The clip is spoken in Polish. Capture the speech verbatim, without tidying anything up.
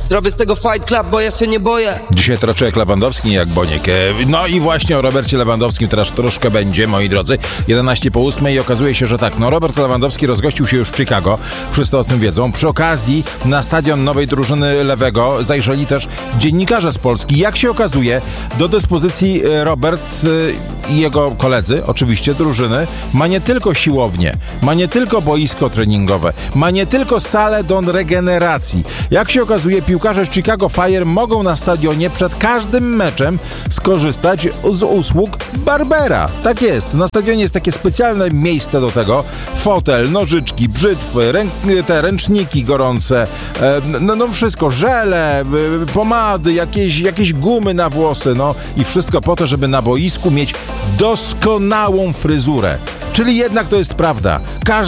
Zrobię z tego Fight Club, bo ja się nie boję. Dzisiaj trochę jak Lewandowski, nie jak Boniek. No i właśnie o Robercie Lewandowskim teraz troszkę będzie, moi drodzy. jedenaście po ósmej i okazuje się, że tak, no Robert Lewandowski rozgościł się już w Chicago. Wszyscy o tym wiedzą. Przy okazji na stadion nowej drużyny Lewego zajrzeli też dziennikarze z Polski. Jak się okazuje, do dyspozycji Robert i jego koledzy, oczywiście drużyny, ma nie tylko siłownię, ma nie tylko boisko treningowe, ma nie tylko salę do regeneracji. Jak się okazuje, piłkarze z Chicago Fire mogą na stadionie przed każdym meczem skorzystać z usług barbera. Tak jest. Na stadionie jest takie specjalne miejsce do tego. Fotel, nożyczki, brzytwy, ręk, te ręczniki gorące, e, no, no wszystko, żele, pomady, jakieś, jakieś gumy na włosy, no i wszystko po to, żeby na boisku mieć doskonałą fryzurę. Czyli jednak to jest prawda. Każdy